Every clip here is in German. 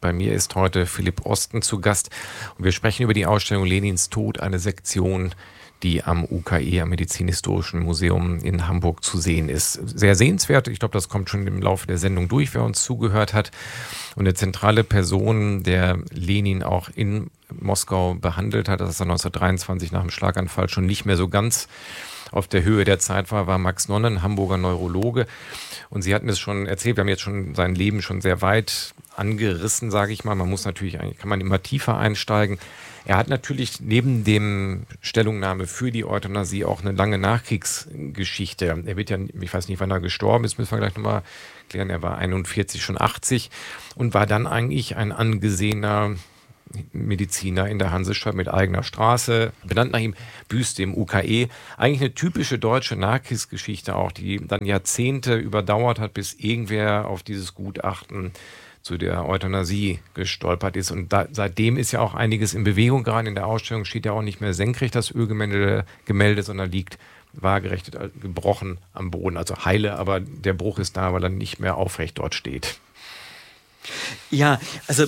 Bei mir ist heute Philipp Osten zu Gast und wir sprechen über die Ausstellung Lenins Tod, eine Sektion, die am UKE, am Medizinhistorischen Museum in Hamburg zu sehen ist. Sehr sehenswert. Ich glaube, das kommt schon im Laufe der Sendung durch, wer uns zugehört hat. Und eine zentrale Person, der Lenin auch in Moskau behandelt hat, dass er 1923 nach dem Schlaganfall schon nicht mehr so ganz auf der Höhe der Zeit war Max Nonne, ein Hamburger Neurologe. Und Sie hatten es schon erzählt, wir haben jetzt schon sein Leben schon sehr weit angerissen, sage ich mal. Man muss natürlich, kann man immer tiefer einsteigen. Er hat natürlich neben dem Stellungnahme für die Euthanasie auch eine lange Nachkriegsgeschichte. Er wird ja, ich weiß nicht, wann er gestorben ist, müssen wir gleich nochmal klären. Er war 41, schon 80 und war dann eigentlich ein angesehener Mediziner in der Hansestadt mit eigener Straße, benannt nach ihm, Büste im UKE. Eigentlich eine typische deutsche Nachkriegsgeschichte auch, die dann Jahrzehnte überdauert hat, bis irgendwer auf dieses Gutachten zu der Euthanasie gestolpert ist. Und seitdem ist ja auch einiges in Bewegung. Gerade in der Ausstellung steht ja auch nicht mehr senkrecht das Ölgemälde, sondern liegt waagerecht gebrochen am Boden. Also heile, aber der Bruch ist da, weil er nicht mehr aufrecht dort steht. Ja, also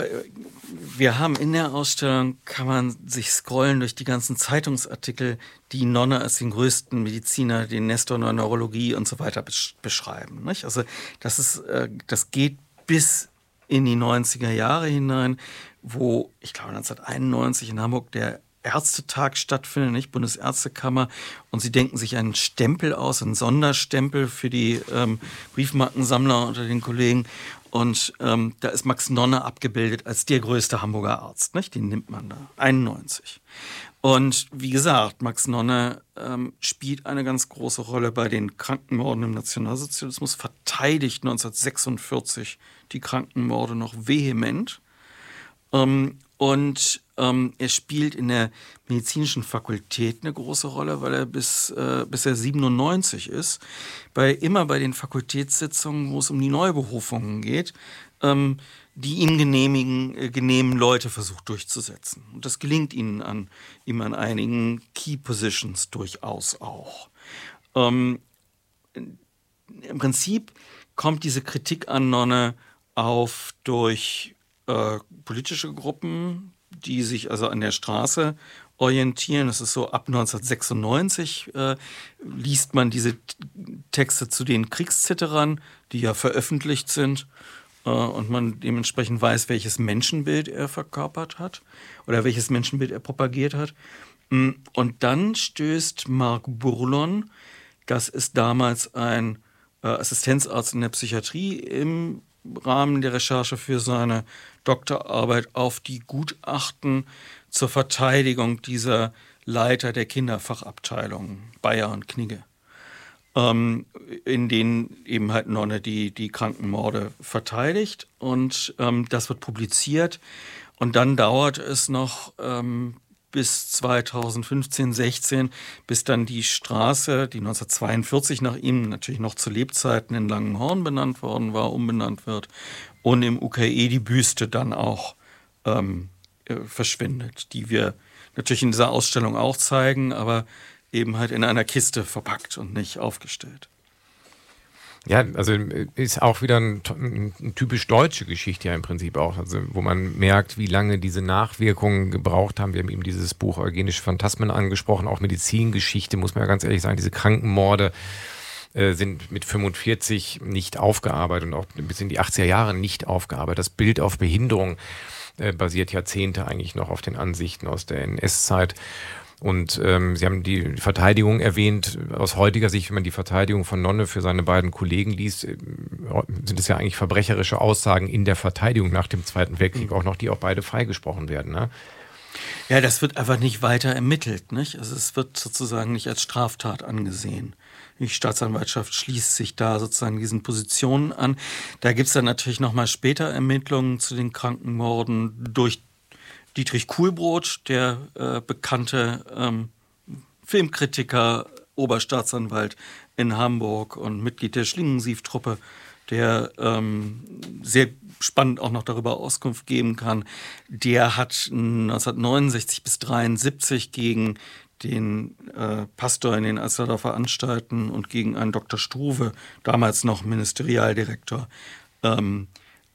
wir haben in der Ausstellung, kann man sich scrollen durch die ganzen Zeitungsartikel, die Nonne als den größten Mediziner, den Nestor der Neurologie und so weiter beschreiben. Nicht? Also das geht bis in die 90er Jahre hinein, wo, ich glaube 1991 in Hamburg der Ärztetag stattfindet, nicht? Bundesärztekammer, und sie denken sich einen Stempel aus, einen Sonderstempel für die Briefmarkensammler unter den Kollegen. Und da ist Max Nonne abgebildet als der größte Hamburger Arzt, nicht? Den nimmt man da, 91. Und wie gesagt, Max Nonne spielt eine ganz große Rolle bei den Krankenmorden im Nationalsozialismus, verteidigt 1946 die Krankenmorde noch vehement. Und er spielt in der medizinischen Fakultät eine große Rolle, weil er bis er 97 ist, immer bei den Fakultätssitzungen, wo es um die Neuberufungen geht, die ihm genehmen Leute versucht durchzusetzen. Und das gelingt ihm an einigen Key Positions durchaus auch. Im Prinzip kommt diese Kritik an Nonne auf durch politische Gruppen, die sich also an der Straße orientieren. Das ist so ab 1996 liest man diese Texte zu den Kriegszitterern, die ja veröffentlicht sind, und man dementsprechend weiß, welches Menschenbild er verkörpert hat oder welches Menschenbild er propagiert hat. Und dann stößt Marc Bourlon, das ist damals ein Assistenzarzt in der Psychiatrie, im Rahmen der Recherche für seine Doktorarbeit auf die Gutachten zur Verteidigung dieser Leiter der Kinderfachabteilung Bayer und Knigge, in denen eben halt Nonne die Krankenmorde verteidigt, und das wird publiziert, und dann dauert es noch bis 2015, 16, bis dann die Straße, die 1942 nach ihm natürlich noch zu Lebzeiten in Langenhorn benannt worden war, umbenannt wird, und im UKE die Büste dann auch verschwindet, die wir natürlich in dieser Ausstellung auch zeigen, aber eben halt in einer Kiste verpackt und nicht aufgestellt. Ja, also ist auch wieder eine typisch deutsche Geschichte ja im Prinzip auch, also wo man merkt, wie lange diese Nachwirkungen gebraucht haben. Wir haben eben dieses Buch Eugenische Phantasmen angesprochen, auch Medizingeschichte, muss man ja ganz ehrlich sagen, diese Krankenmorde sind mit 45 nicht aufgearbeitet und auch bis in die 80er Jahre nicht aufgearbeitet. Das Bild auf Behinderung basiert Jahrzehnte eigentlich noch auf den Ansichten aus der NS-Zeit. Und Sie haben die Verteidigung erwähnt. Aus heutiger Sicht, wenn man die Verteidigung von Nonne für seine beiden Kollegen liest, sind es ja eigentlich verbrecherische Aussagen in der Verteidigung nach dem Zweiten Weltkrieg auch noch, die auch beide freigesprochen werden, ne? Ja, das wird einfach nicht weiter ermittelt, nicht? Also es wird sozusagen nicht als Straftat angesehen. Die Staatsanwaltschaft schließt sich da sozusagen diesen Positionen an. Da gibt es dann natürlich nochmal später Ermittlungen zu den Krankenmorden durch Dietrich Kuhlbrot, der bekannte Filmkritiker, Oberstaatsanwalt in Hamburg und Mitglied der Schlingensief-Truppe, der sehr spannend auch noch darüber Auskunft geben kann. Der hat 1969 bis 1973 gegen den Pastor in den Alsterdorfer Anstalten und gegen einen Dr. Struve, damals noch Ministerialdirektor,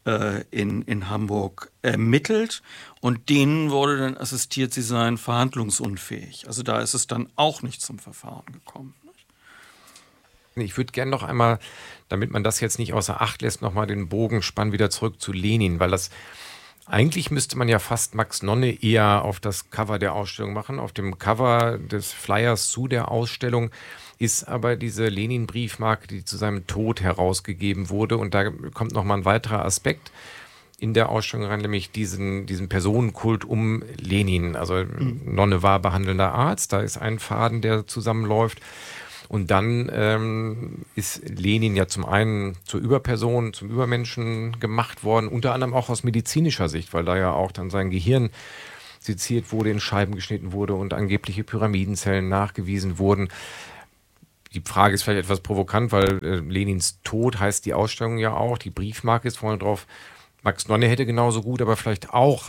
in Hamburg ermittelt und denen wurde dann assistiert, sie seien verhandlungsunfähig. Also da ist es dann auch nicht zum Verfahren gekommen. Ich würde gerne noch einmal, damit man das jetzt nicht außer Acht lässt, nochmal den Bogen spannen wieder zurück zu Lenin, weil das eigentlich müsste man ja fast Max Nonne eher auf das Cover der Ausstellung machen. Auf dem Cover des Flyers zu der Ausstellung ist aber diese Lenin-Briefmarke, die zu seinem Tod herausgegeben wurde. Und da kommt nochmal ein weiterer Aspekt in der Ausstellung rein, nämlich diesen Personenkult um Lenin. Also Nonne war behandelnder Arzt, da ist ein Faden, der zusammenläuft. Und dann ist Lenin ja zum einen zur Überperson, zum Übermenschen gemacht worden, unter anderem auch aus medizinischer Sicht, weil da ja auch dann sein Gehirn seziert wurde, in Scheiben geschnitten wurde und angebliche Pyramidenzellen nachgewiesen wurden. Die Frage ist vielleicht etwas provokant, weil Lenins Tod heißt die Ausstellung ja auch, die Briefmarke ist vorne drauf. Max Nonne hätte genauso gut, aber vielleicht auch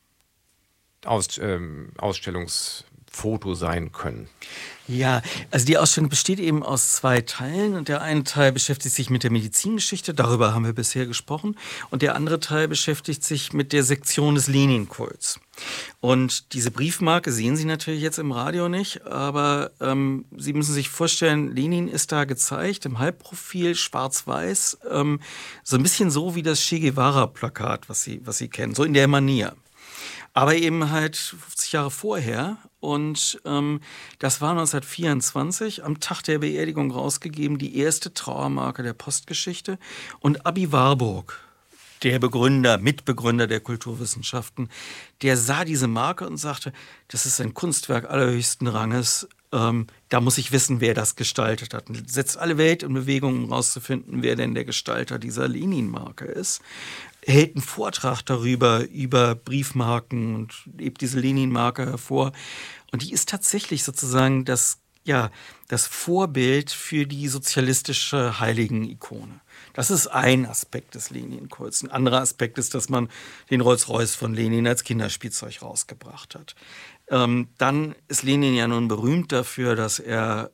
Ausstellungsfoto sein können. Ja, also die Ausstellung besteht eben aus 2 Teilen und der eine Teil beschäftigt sich mit der Medizingeschichte, darüber haben wir bisher gesprochen, und der andere Teil beschäftigt sich mit der Sektion des Lenin-Kults. Und diese Briefmarke sehen Sie natürlich jetzt im Radio nicht, aber Sie müssen sich vorstellen, Lenin ist da gezeigt im Halbprofil, schwarz-weiß, so ein bisschen so wie das Che Guevara-Plakat, was Sie kennen, so in der Manier. Aber eben halt 50 Jahre vorher und das war 1924, am Tag der Beerdigung rausgegeben, die erste Trauermarke der Postgeschichte. Und Aby Warburg, der Mitbegründer der Kulturwissenschaften, der sah diese Marke und sagte, das ist ein Kunstwerk allerhöchsten Ranges, da muss ich wissen, wer das gestaltet hat. Und setzt alle Welt in Bewegung, um herauszufinden, wer denn der Gestalter dieser Lenin-Marke ist. Er hält einen Vortrag darüber, über Briefmarken und hebt diese Lenin-Marke hervor. Und die ist tatsächlich sozusagen das Vorbild für die sozialistische Heiligen-Ikone. Das ist ein Aspekt des Lenin-Kults. Ein anderer Aspekt ist, dass man den Rolls-Royce von Lenin als Kinderspielzeug rausgebracht hat. Dann ist Lenin ja nun berühmt dafür, dass er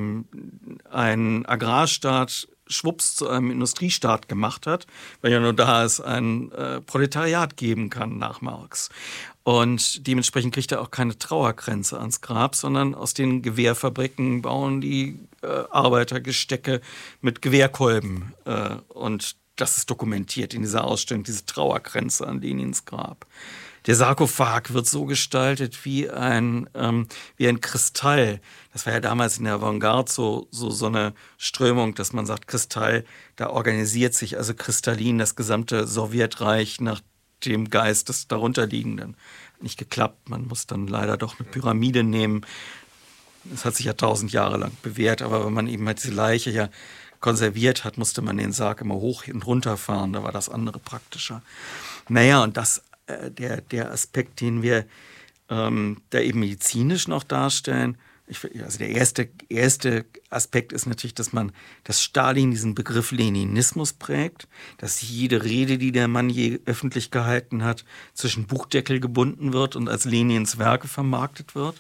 einen Agrarstaat schwupps zu einem Industriestaat gemacht hat, weil ja nur da es ein Proletariat geben kann nach Marx. Und dementsprechend kriegt er auch keine Trauerkränze ans Grab, sondern aus den Gewehrfabriken bauen die Arbeiter Gestecke mit Gewehrkolben. Und das ist dokumentiert in dieser Ausstellung, diese Trauerkränze an Lenins Grab. Der Sarkophag wird so gestaltet wie ein Kristall. Das war ja damals in der Avantgarde so eine Strömung, dass man sagt, Kristall, da organisiert sich also kristallin das gesamte Sowjetreich nach dem Geist des darunterliegenden. Nicht geklappt, man muss dann leider doch eine Pyramide nehmen. Das hat sich ja 1000 Jahre lang bewährt, aber wenn man eben halt diese Leiche ja konserviert hat, musste man den Sarg immer hoch und runter fahren, da war das andere praktischer. Naja, und das der Aspekt, den wir da eben medizinisch noch darstellen, also der erste Aspekt ist natürlich, dass Stalin diesen Begriff Leninismus prägt, dass jede Rede, die der Mann je öffentlich gehalten hat, zwischen Buchdeckel gebunden wird und als Lenins Werke vermarktet wird.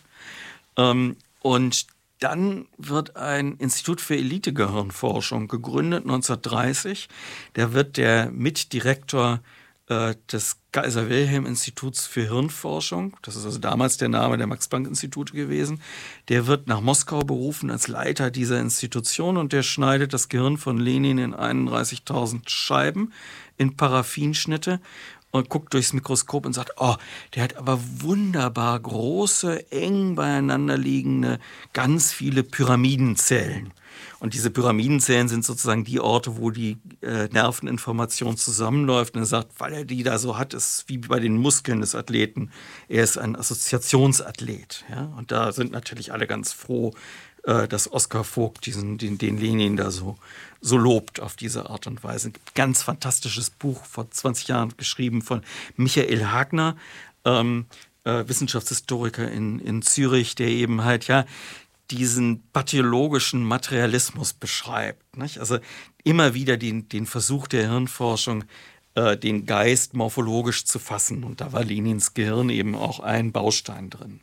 Und dann wird ein Institut für Elitegehirnforschung gegründet, 1930. Da wird der Mitdirektor des Kaiser-Wilhelm-Instituts für Hirnforschung, das ist also damals der Name der Max-Planck-Institute gewesen, der wird nach Moskau berufen als Leiter dieser Institution und der schneidet das Gehirn von Lenin in 31.000 Scheiben in Paraffinschnitte und guckt durchs Mikroskop und sagt, oh, der hat aber wunderbar große, eng beieinander liegende, ganz viele Pyramidenzellen. Und diese Pyramidenzellen sind sozusagen die Orte, wo die Nerveninformation zusammenläuft. Und er sagt, weil er die da so hat, ist wie bei den Muskeln des Athleten. Er ist ein Assoziationsathlet. Ja? Und da sind natürlich alle ganz froh, dass Oskar Vogt den Lenin da so lobt auf diese Art und Weise. Es gibt ein ganz fantastisches Buch vor 20 Jahren geschrieben von Michael Hagner, Wissenschaftshistoriker in Zürich, der eben halt diesen pathologischen Materialismus beschreibt. Nicht? Also immer wieder den Versuch der Hirnforschung, den Geist morphologisch zu fassen. Und da war Lenins Gehirn eben auch ein Baustein drin.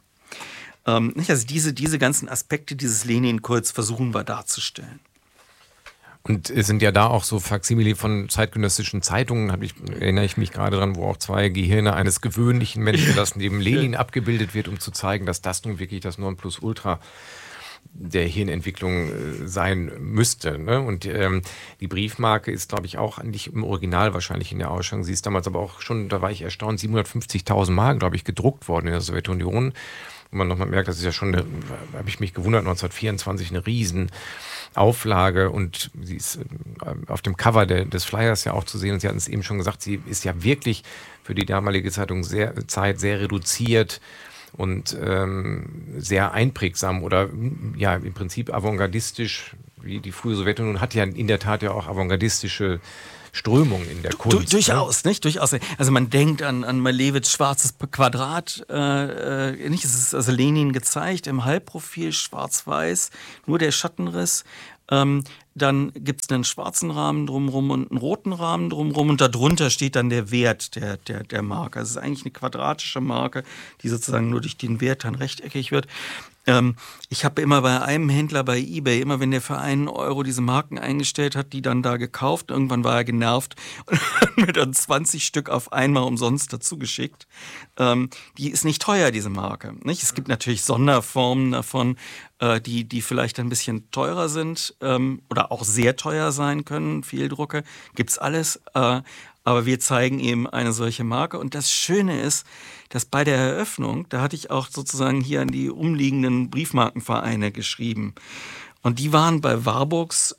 Also diese ganzen Aspekte dieses Lenin-Kults versuchen wir darzustellen. Und es sind ja da auch so Faksimile von zeitgenössischen Zeitungen, erinnere ich mich gerade dran, wo auch 2 Gehirne eines gewöhnlichen Menschen, das neben Lenin abgebildet wird, um zu zeigen, dass das nun wirklich das Nonplusultra der Hirnentwicklung sein müsste. Ne? Und die Briefmarke ist, glaube ich, auch nicht im Original wahrscheinlich in der Ausstellung. Sie ist damals aber auch schon, da war ich erstaunt, 750.000 Mal, glaube ich, gedruckt worden in der Sowjetunion. Und man nochmal merkt, das ist ja schon, habe ich mich gewundert, 1924 eine Riesenauflage, und sie ist auf dem Cover des Flyers ja auch zu sehen, und Sie hatten es eben schon gesagt, sie ist ja wirklich für die damalige Zeitung sehr reduziert und sehr einprägsam oder ja im Prinzip avantgardistisch, wie die frühe Sowjetunion hat ja in der Tat ja auch avantgardistische Strömung in der Kunst. Durchaus, ne? Nicht? Durchaus. Also man denkt an Malevich schwarzes Quadrat, nicht? Es ist also Lenin gezeigt im Halbprofil, schwarz-weiß, nur der Schattenriss. Dann gibt es einen schwarzen Rahmen drumherum und einen roten Rahmen drumherum, und darunter steht dann der Wert der Marke. Also es ist eigentlich eine quadratische Marke, die sozusagen nur durch den Wert dann rechteckig wird. Ich habe immer bei einem Händler bei eBay, immer wenn der für €1 diese Marken eingestellt hat, die dann da gekauft. Irgendwann war er genervt und hat mir dann 20 Stück auf einmal umsonst dazu geschickt. Die ist nicht teuer, diese Marke. Nicht? Es gibt natürlich Sonderformen davon, die vielleicht ein bisschen teurer sind oder auch sehr teuer sein können. Fehldrucke, gibt's alles. Aber wir zeigen eben eine solche Marke. Und das Schöne ist, dass bei der Eröffnung, da hatte ich auch sozusagen hier an die umliegenden Briefmarkenvereine geschrieben. Und die waren bei Warburgs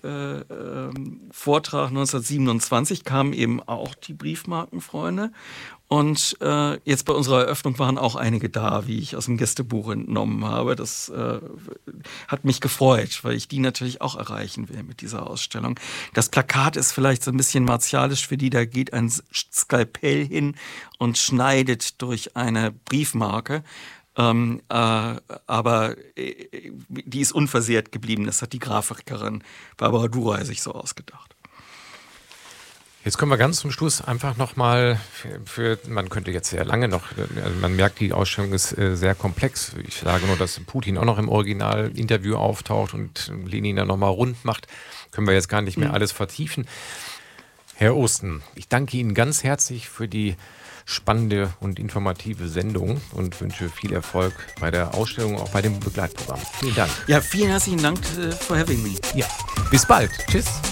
Vortrag 1927, kamen eben auch die Briefmarkenfreunde. Und jetzt bei unserer Eröffnung waren auch einige da, wie ich aus dem Gästebuch entnommen habe. Das hat mich gefreut, weil ich die natürlich auch erreichen will mit dieser Ausstellung. Das Plakat ist vielleicht so ein bisschen martialisch für die, da geht ein Skalpell hin und schneidet durch eine Briefmarke. Aber die ist unversehrt geblieben. Das hat die Grafikerin Barbara Durey sich so ausgedacht. Jetzt können wir ganz zum Schluss einfach nochmal man könnte jetzt sehr lange noch, also man merkt, die Ausstellung ist sehr komplex. Ich sage nur, dass Putin auch noch im Original-Interview auftaucht und Lenin dann nochmal rund macht. Können wir jetzt gar nicht mehr alles vertiefen. Herr Osten, ich danke Ihnen ganz herzlich für die spannende und informative Sendung und wünsche viel Erfolg bei der Ausstellung, auch bei dem Begleitprogramm. Vielen Dank. Ja, vielen herzlichen Dank for having me. Ja, bis bald. Tschüss.